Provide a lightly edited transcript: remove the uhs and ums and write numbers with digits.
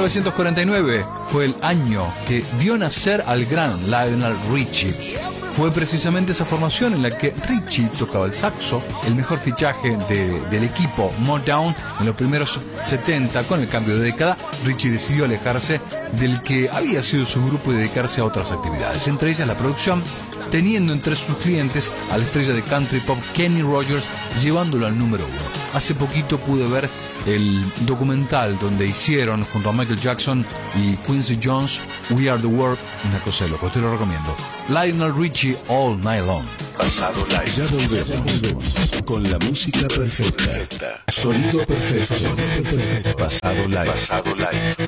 1949 fue el año que vio nacer al gran Lionel Richie. Fue precisamente esa formación en la que Richie tocaba el saxo, el mejor fichaje del equipo Motown en los primeros 70. Con el cambio de década, Richie decidió alejarse del que había sido su grupo y dedicarse a otras actividades, entre ellas la producción, teniendo entre sus clientes a la estrella de country pop Kenny Rogers, llevándolo al número 1. Hace poquito pude ver el documental donde hicieron junto a Michael Jackson y Quincy Jones We Are The World, una cosa de loco, te lo recomiendo. Lionel Richie All Night Long. Pasado Live. Ya volvemos con la música perfecta. Sonido perfecto. Pasado Live.